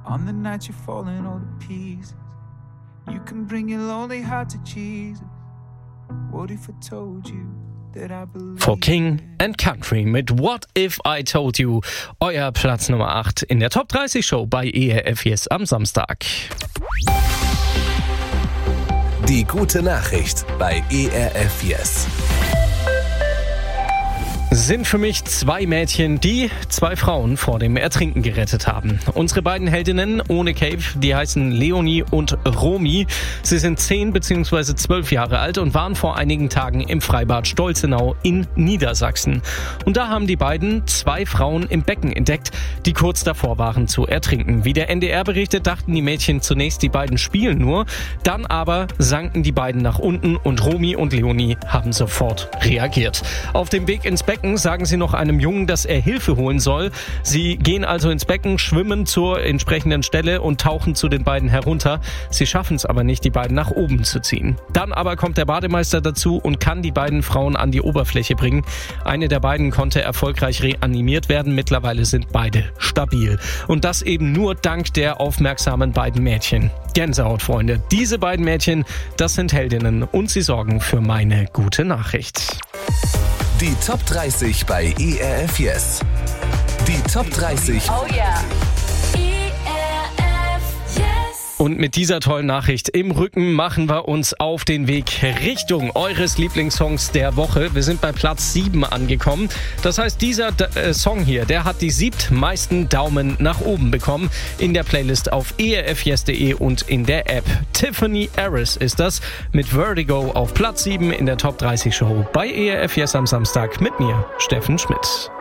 On the night you're falling all to pieces, you can bring your lonely heart to Jesus. What if I told you that I believe? For King and Country mit What If I Told You. Euer Platz Nummer 8 in der Top 30 Show bei ERF Yes am Samstag. Die gute Nachricht bei ERF Yes. Sind für mich 2 Mädchen, die 2 Frauen vor dem Ertrinken gerettet haben. Unsere beiden Heldinnen ohne Cape, die heißen Leonie und Romy. Sie sind 10 bzw. 12 Jahre alt und waren vor einigen Tagen im Freibad Stolzenau in Niedersachsen. Und da haben die beiden 2 Frauen im Becken entdeckt, die kurz davor waren zu ertrinken. Wie der NDR berichtet, dachten die Mädchen zunächst, die beiden spielen nur. Dann aber sanken die beiden nach unten und Romy und Leonie haben sofort reagiert. Auf dem Weg ins Becken sagen sie noch einem Jungen, dass er Hilfe holen soll. Sie gehen also ins Becken, schwimmen zur entsprechenden Stelle und tauchen zu den beiden herunter. Sie schaffen es aber nicht, die beiden nach oben zu ziehen. Dann aber kommt der Bademeister dazu und kann die beiden Frauen an die Oberfläche bringen. Eine der beiden konnte erfolgreich reanimiert werden. Mittlerweile sind beide stabil. Und das eben nur dank der aufmerksamen beiden Mädchen. Gänsehaut, Freunde. Diese beiden Mädchen, das sind Heldinnen und sie sorgen für meine gute Nachricht. Die Top 30 bei ERF Yes. Die Top 30 Oh yeah. ERF Yes. Und mit dieser tollen Nachricht im Rücken machen wir uns auf den Weg Richtung eures Lieblingssongs der Woche. Wir sind bei Platz 7 angekommen. Das heißt, dieser Song hier, der hat die 7. meisten Daumen nach oben bekommen in der Playlist auf erfyes.de und in der App. Tiffany Harris ist das mit Vertigo auf Platz 7 in der Top 30 Show bei ERF Yes am Samstag mit mir, Steffen Schmidt.